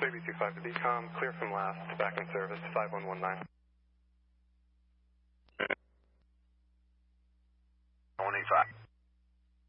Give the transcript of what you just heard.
3B25 to BCOM, clear from last, back in service, 5119. 25.